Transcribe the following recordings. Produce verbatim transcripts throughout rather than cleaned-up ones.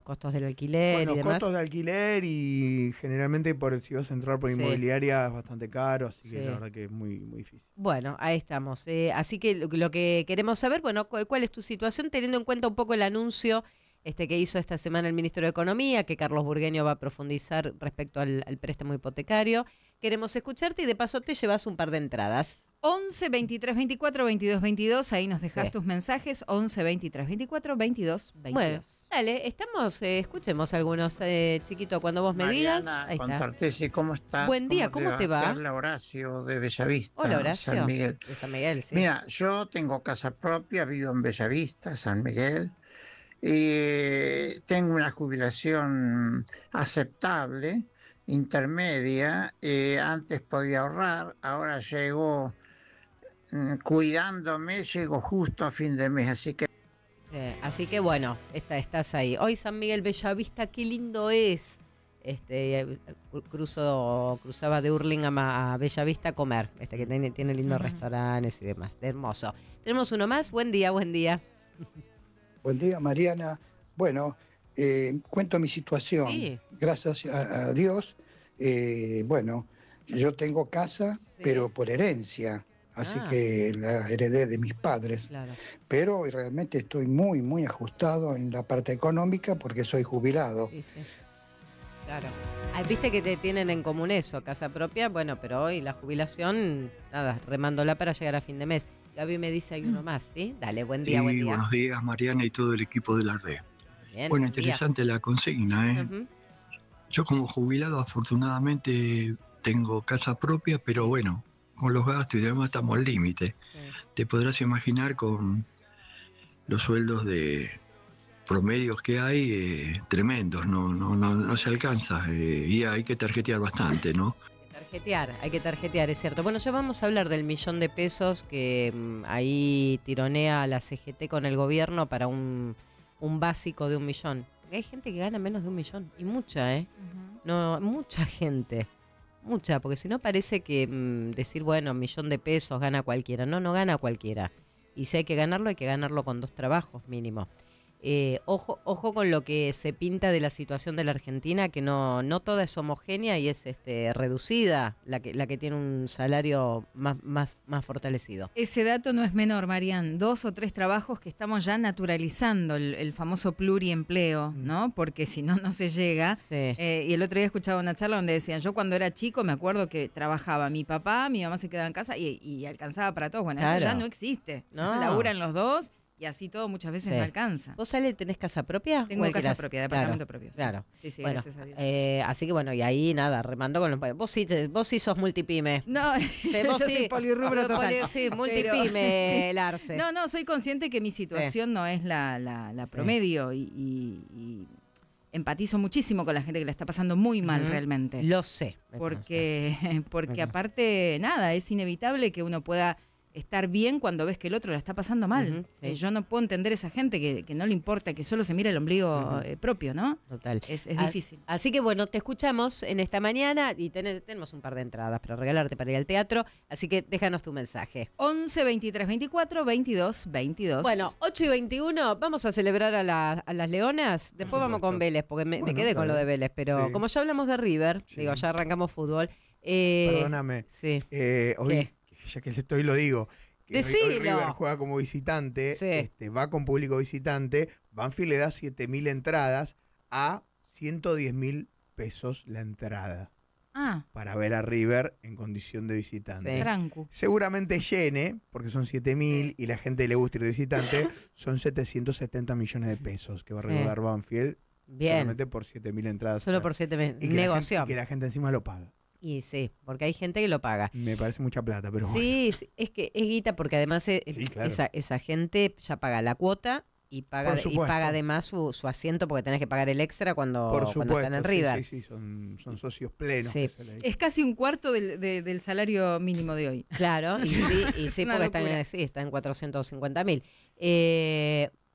Costos del alquiler Bueno, y demás. costos de alquiler y generalmente por si vas a entrar por Sí. inmobiliaria es bastante caro, así Sí. que la verdad que es muy, muy difícil. Bueno, ahí estamos. Eh, así que lo, lo que queremos saber, bueno, cu- cuál es tu situación, teniendo en cuenta un poco el anuncio este que hizo esta semana el ministro de Economía, que Carlos Burgueño va a profundizar respecto al, al préstamo hipotecario. Queremos escucharte y de paso te llevas un par de entradas. once, veintitrés, veinticuatro, veintidós, veintidós, ahí nos dejas Sí. tus mensajes, once, veintitrés, veinticuatro, veintidós, Bueno, veintidós. dale, estamos, eh, escuchemos algunos, eh, chiquito, cuando vos me digas. Mariana Ahí está. Contartesi, ¿cómo estás? Buen día, ¿cómo te va? Te habla Horacio de Bellavista, Hola, Horacio. San Miguel. De San Miguel, sí. Mira, yo tengo casa propia, vivo en Bellavista, San Miguel, y tengo una jubilación aceptable, intermedia. Eh, antes podía ahorrar, ahora llego mm, cuidándome, llego justo a fin de mes, así que Sí, así que bueno, está, estás ahí. Hoy San Miguel Bellavista, qué lindo es. Este, eh, cruzo, cruzaba de Hurlingham a Bellavista a comer, este que tiene, tiene lindos Ujú. restaurantes y demás. Hermoso. Tenemos uno más. Buen día, buen día. Buen día, Mariana. Bueno, eh, cuento mi situación. Sí. Gracias a, a Dios, eh, bueno, yo tengo casa, Sí. pero por herencia, así Ah. que la heredé de mis padres. Claro. Pero realmente estoy muy, muy ajustado en la parte económica porque soy jubilado. Sí, sí. Claro. Ah, viste que te tienen en común eso, casa propia, bueno, pero hoy la jubilación, nada, remándola para llegar a fin de mes. Gaby me dice hay uno más, ¿sí? Dale, buen día, Sí, buen día. buenos días, Mariana y todo el equipo de la red. Bien, Bueno, buen día. interesante la consigna, ¿eh? Ujú. Yo como jubilado afortunadamente tengo casa propia, pero bueno, con los gastos y demás estamos al límite. Sí. Te podrás imaginar con los sueldos de promedios que hay, eh, tremendos, no, no, no, no se alcanza, eh, y hay que tarjetear bastante, ¿no? Hay que tarjetear, hay que tarjetear, es cierto. Bueno, ya vamos a hablar del millón de pesos que mm, ahí tironea la C G T con el gobierno para un, un básico de un millón. Hay gente que gana menos de un millón, y mucha, ¿eh? No, mucha gente, mucha, porque si no parece que mm, decir, bueno, un millón de pesos gana cualquiera. No, no gana cualquiera. Y si hay que ganarlo, hay que ganarlo con dos trabajos mínimo. Eh, ojo, ojo con lo que se pinta de la situación de la Argentina, que no, no toda es homogénea y es este, reducida la que, la que tiene un salario más, más, más fortalecido. Ese dato no es menor, Marian. Dos o tres trabajos que estamos ya naturalizando, el, el famoso pluriempleo, ¿no? Porque si no, no se llega. Sí. Eh, y el otro día escuchaba una charla donde decían, yo cuando era chico me acuerdo que trabajaba mi papá, mi mamá se quedaba en casa y, y alcanzaba para todos. Bueno, Claro. eso ya no existe. No. Laburan los dos y así todo muchas veces Sí. no alcanza. ¿Vos, Ale, tenés casa propia? Tengo ¿O casa alquilás? propia, departamento propio, sí. Claro. Sí, sí, bueno, gracias a Dios. eh, así que bueno, y ahí nada, remando con los... Vos sí, te- vos sí sos multipyme. No, Sí, yo vos soy sí, polirrubro total. poli- sí, Pero- multipyme, sí. Larce. No, no, soy consciente que mi situación no es la, la, la Sí. promedio y, y- y empatizo muchísimo con la gente que la está pasando muy mal Ujú. realmente. Lo sé. me consta. Porque, Me porque consta. aparte, nada, es inevitable que uno pueda estar bien cuando ves que el otro la está pasando mal. Ujú, sí. Eh, yo no puedo entender esa gente que, que no le importa, que solo se mira el ombligo Ujú. eh, propio, ¿no? Total. Es, es A- difícil. Así que bueno, te escuchamos en esta mañana y ten- tenemos un par de entradas para regalarte para ir al teatro, así que déjanos tu mensaje. once, veintitrés, veinticuatro, veintidós, veintidós. Bueno, ocho y veintiuno, vamos a celebrar a, la- a las Leonas, después vamos supuesto. con Vélez, porque me, me Bueno, quedé está con lo de bien. Vélez, pero Sí. como ya hablamos de River, Sí. digo, ya arrancamos fútbol. eh, Perdóname. Sí. Eh, hoy, ¿Qué? ya que estoy lo digo, que hoy- Decilo. hoy River juega como visitante, Sí. este, va con público visitante, Banfield le da siete mil entradas a ciento diez mil pesos la entrada Ah, para ver a River en condición de visitante. Sí. trancu. Seguramente llene, porque son siete mil y la gente le gusta ir de visitante, son setecientos setenta millones de pesos que va a Sí. recaudar Banfield Bien. solamente por siete mil entradas. Solo por siete meses. y que la Negocio. gente- y que la gente encima lo paga. Y sí, porque hay gente que lo paga. Me parece mucha plata, pero bueno. Sí, sí, es que es guita porque además eh, Sí, claro. esa, esa gente ya paga la cuota y paga, Por y supuesto. paga además su, su asiento porque tenés que pagar el extra cuando, Por cuando supuesto, están en sí, River. sí, sí, son, son socios plenos. Sí. que se le dice. Es casi un cuarto del, de- del salario mínimo de hoy. Claro, y sí, y Es sí una porque están locura. en, sí, está en cuatrocientos cincuenta mil. Eh,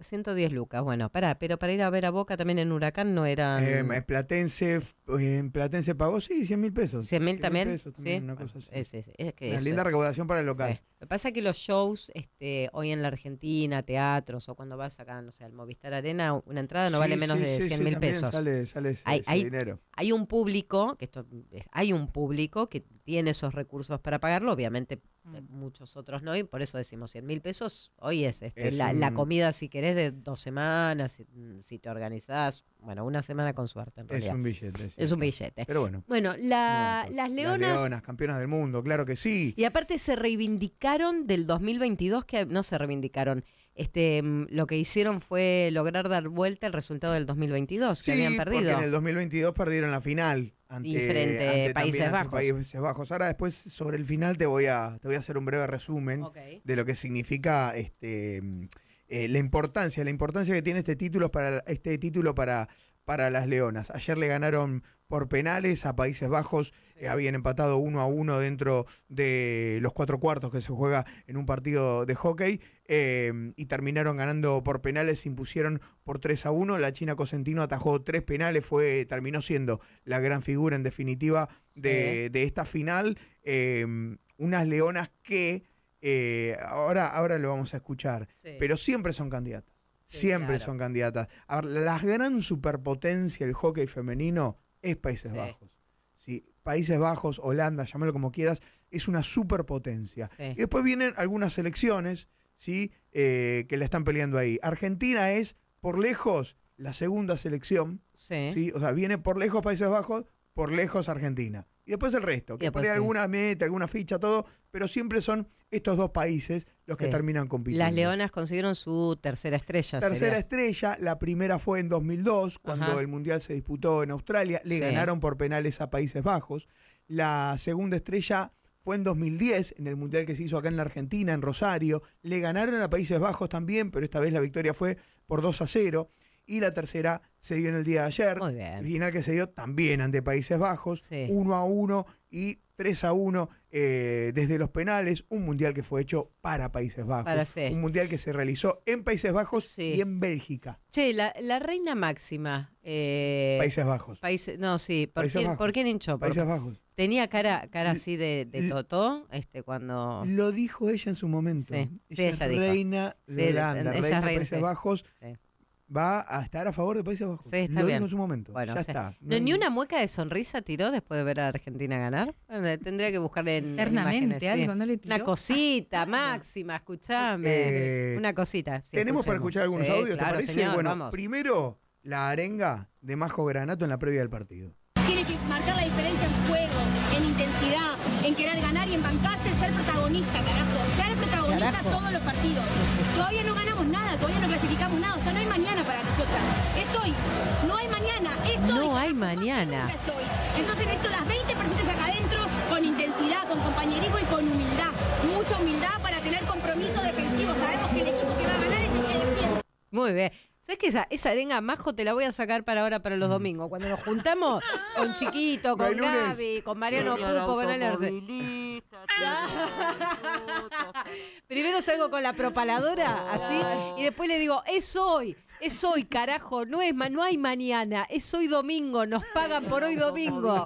ciento diez lucas, bueno, pará, pero para ir a ver a Boca también en Huracán no eran... Eh, Platense, eh, Platense pagó, sí, cien mil pesos. ¿cien mil también? Pesos, también ¿Sí? una cosa así. Es, es, es que Una eso linda es. recaudación para el local. Sí. Lo que pasa es que los shows este, hoy en la Argentina, teatros, o cuando vas acá, no sé, al Movistar Arena, una entrada no Sí, vale menos sí, de sí, cien sí, mil también pesos. Sale, sale ese, Hay- ese hay- dinero. Hay un público, que esto es- hay un público que tiene esos recursos para pagarlo, obviamente Mm. eh, muchos otros no, y por eso decimos cien mil pesos, hoy es, este, Es la, la un- comida si querés de dos semanas, si, si te organizás, bueno, una semana con suerte en Es realidad. un billete. sí. Es un billete. Pero bueno. Bueno, la- no, las leonas... Las leonas, campeonas del mundo, claro que sí. Y aparte se reivindicaron del dos mil veintidós, que no se reivindicaron. Este, mm, lo que hicieron fue lograr dar vuelta el resultado del dos mil veintidós, que Sí, habían porque perdido. en el dos mil veintidós perdieron la final ante, Y frente ante Países también ante Bajos. Países Bajos. Ahora después sobre el final te voy a te voy a hacer un breve resumen Ok. de lo que significa este eh, la importancia, la importancia que tiene este título para este título para para las leonas. Ayer le ganaron por penales a Países Bajos, Sí. eh, habían empatado uno a uno dentro de los cuatro cuartos que se juega en un partido de hockey, eh, y terminaron ganando por penales, se impusieron por tres a uno. La China Cosentino atajó tres penales, fue terminó siendo la gran figura en definitiva de, de esta final. Eh, unas leonas que eh, ahora, ahora lo vamos a escuchar, Sí. pero siempre son candidatas. Sí, Siempre claro. son candidatas. A ver, la gran superpotencia del hockey femenino es Países Sí. Bajos. Sí, Países Bajos, Holanda, llámalo como quieras, es una superpotencia. Sí. Y después vienen algunas selecciones, ¿sí? Eh, que la están peleando ahí. Argentina es, por lejos, la segunda selección, Sí. ¿sí? O sea, viene por lejos Países Bajos, por lejos Argentina. Y después el resto, que después por ahí sí. alguna meta, alguna ficha, todo, pero siempre son estos dos países los que Sí. terminan compitiendo. Las leonas consiguieron su tercera estrella. Tercera sería. estrella, la primera fue en dos mil dos, cuando Ajá. el Mundial se disputó en Australia, le Sí. ganaron por penales a Países Bajos. La segunda estrella fue en dos mil diez, en el Mundial que se hizo acá en la Argentina, en Rosario, le ganaron a Países Bajos también, pero esta vez la victoria fue por dos a cero. Y la tercera se dio en el día de ayer, Muy bien. el final que se dio también ante Países Bajos, Sí. uno a uno y tres a uno eh, desde los penales, un mundial que fue hecho para Países Bajos, Para sí. un mundial que se realizó en Países Bajos Sí. y en Bélgica. Che, la, la reina máxima. Eh, Países Bajos. países- no, sí. ¿Por, Países quién, Bajos. ¿por quién hinchó? Por- Países Bajos. tenía cara, cara así de, de L- totó este, cuando... Lo dijo ella en su momento. Sí, sí, ella es ella dijo. reina Sí, de Holanda, ella reina es de reina, Países sí. Bajos. Sí. Va a estar a favor de Países Bajos. Sí, está Lo bien. dijo en su momento. Bueno, ya o sea, está. No, ¿Ni una mueca de sonrisa tiró después de ver a Argentina ganar? Bueno, tendría que buscarle en, en Internamente, imágenes, sí. algo, ¿no le tiró? Una cosita máxima, escuchame. Eh, Una cosita. sí, ¿Tenemos para escuchemos. escuchar algunos Sí, audios? claro, ¿Te parece? señor, bueno, vamos. primero la arenga de Majo Granato en la previa del partido. Tiene que marcar la diferencia en juego, en intensidad, en querer ganar y en bancarse, ser protagonista, carajo. Ser protagonista Carajo. todos los partidos. Todavía no ganamos nada, todavía no clasificamos nada. O sea, no hay mañana para nosotras. Es hoy. No hay mañana, es hoy. No hay carajo. mañana. Nunca es hoy. Entonces necesito las veinte presentes acá adentro con intensidad, con compañerismo y con humildad. Mucha humildad para tener compromiso defensivo. Sabemos que el equipo que va a ganar es el que defiende. Muy bien. ¿Sabes qué? Esa, esa arenga, Majo, te la voy a sacar para ahora, para los domingos. Cuando nos juntamos con Chiquito, No con hay lunes. Gaby, con Mariano Pupo, con Alerce. Primero salgo con la propaladora, así, y después le digo, es hoy, es hoy, carajo, no es ma- no hay mañana, es hoy domingo, nos pagan por hoy domingo.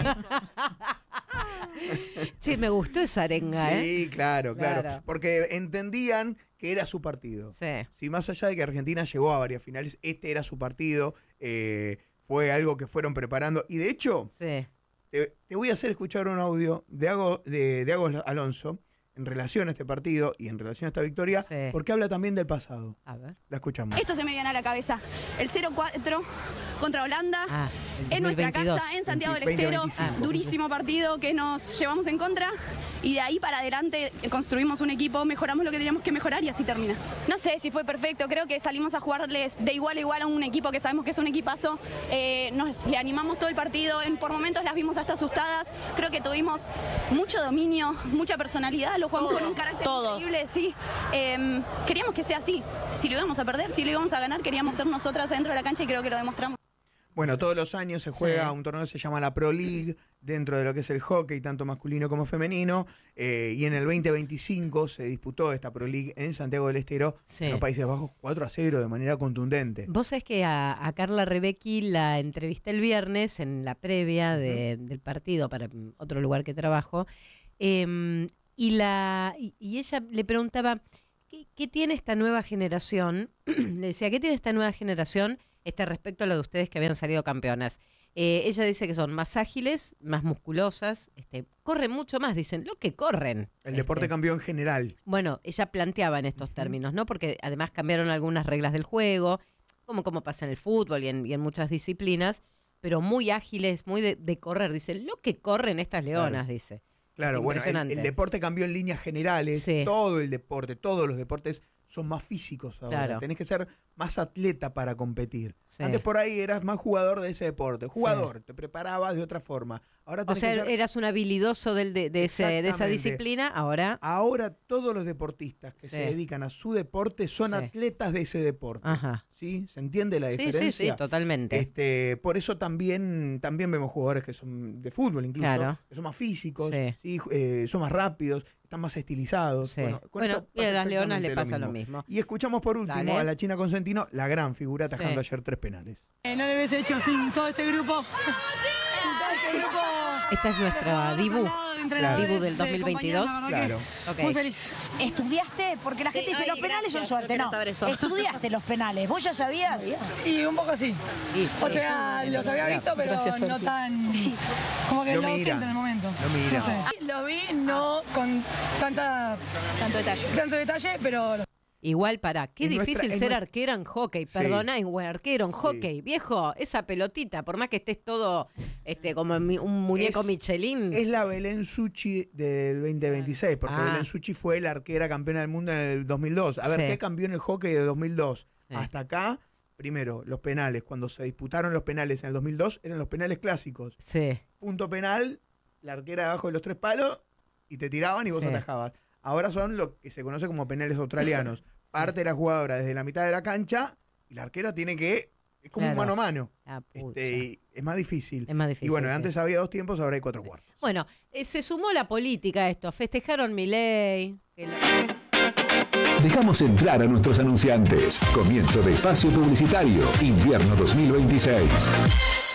Che, me gustó esa arenga, ¿eh? Sí, claro, claro, Claro. Porque entendían que era su partido. Sí. Sí, más allá de que Argentina llegó a varias finales, este era su partido. eh, fue algo que fueron preparando. Y de hecho, Sí. te, te voy a hacer escuchar un audio de Ago, de, de Ago Alonso en relación a este partido y en relación a esta victoria, Sí. porque habla también del pasado. A ver. La escuchamos. Esto se me viene a la cabeza. El cero cuatro contra Holanda. Ah, el En nuestra dos mil veintidós. casa, en Santiago del veinte Estero, veinticinco. durísimo partido que nos llevamos en contra y de ahí para adelante construimos un equipo, mejoramos lo que teníamos que mejorar y así termina. No sé si fue perfecto, creo que salimos a jugarles de igual a igual a un equipo que sabemos que es un equipazo, eh, nos le animamos todo el partido, en, por momentos las vimos hasta asustadas, creo que tuvimos mucho dominio, mucha personalidad, lo jugamos con un carácter increíble, sí. Eh, queríamos que sea así, si lo íbamos a perder, si lo íbamos a ganar, queríamos ser nosotras adentro de la cancha y creo que lo demostramos. Bueno, todos los años se juega Sí. un torneo que se llama la Pro League, dentro de lo que es el hockey, tanto masculino como femenino, eh, y en el veinte veinticinco se disputó esta Pro League en Santiago del Estero, Sí. en los Países Bajos, cuatro a cero de manera contundente. Vos sabés que a, a Carla Rebecki la entrevisté el viernes en la previa de- del partido para mm, otro lugar que trabajo, eh, y, la, y, y ella le preguntaba, ¿qué, qué tiene esta nueva generación? Le decía, ¿qué tiene esta nueva generación este, respecto a lo de ustedes que habían salido campeonas? Eh, ella dice que son más ágiles, más musculosas, este, corren mucho más, dicen, lo que corren. El deporte Este, campeón general. Bueno, ella planteaba en estos términos, ¿no? Porque además cambiaron algunas reglas del juego, como, como pasa en el fútbol y en, y en muchas disciplinas, pero muy ágiles, muy de, de correr. Dice, lo que corren estas leonas, Claro. dice. Claro, bueno, el, Impresionante. el deporte cambió en líneas generales, Sí. todo el deporte, todos los deportes son más físicos ahora. Claro. Tenés que ser más atleta para competir. Sí. Antes por ahí eras más jugador de ese deporte. Jugador, te preparabas de otra forma. Ahora O tenés sea, que ser- eras un habilidoso del, de, de, ese- de esa Exactamente. disciplina, ahora... Ahora todos los deportistas que Sí. se dedican a su deporte son Sí. atletas de ese deporte. Ajá. ¿Sí? ¿Se entiende la Sí, diferencia? sí, sí, totalmente. Este, por eso también, también vemos jugadores que son de fútbol incluso, Claro. que son más físicos, Sí. ¿sí? Eh, son más rápidos, están más estilizados. Sí. Bueno, con Bueno, esto y a pasa las leonas le exactamente pasa lo mismo. Y escuchamos por último Dale. a la China Consentino, la gran figura atajando Sí. ayer tres penales. Eh, no le hubiese hecho sin todo este grupo. Sin todo este grupo. Esta es nuestra Dibu. Claro. Dibu del dos mil veintidós. Claro. Ok. Muy feliz. ¿Estudiaste? Porque la gente Sí, dice ay, los penales gracias, son suerte. no No, quiero saber eso. estudiaste los penales. ¿Vos ya sabías? Y un poco sí. Y sí. O sea, los había visto, pero no tan. Como que Lo lo mira. siento en el momento. Lo mira. No sé. Lo vi, no con tanta, Tanto detalle. tanto detalle, pero. Igual, para, qué Es difícil nuestra- es ser nuestra- arquera en hockey. Sí. Perdona, en arquero en hockey. Viejo, esa pelotita, por más que estés todo este como mi- un muñeco Es- Michelin. Es la Belén Suchi del veinte veintiséis, porque Ah. Belén Suchi fue la arquera campeona del mundo en el dos mil dos. A ver, Sí. ¿qué cambió en el hockey de dos mil dos? Sí. Hasta acá, primero, los penales. Cuando se disputaron los penales en el dos mil dos, eran los penales clásicos. Sí. Punto penal, la arquera debajo de los tres palos, y te tiraban y vos Sí. atajabas. Ahora son lo que se conoce como penales australianos. Parte de la jugadora desde la mitad de la cancha, y la arquera tiene que... Es como Claro. un mano a mano. Ah, pucha. Este, y es más difícil. Es más difícil. y bueno, sí. antes había dos tiempos, ahora hay cuatro cuartos. Bueno, eh, se sumó la política a esto. Festejaron mi ley. Dejamos entrar a nuestros anunciantes. Comienzo de espacio publicitario. Invierno dos mil veintiséis.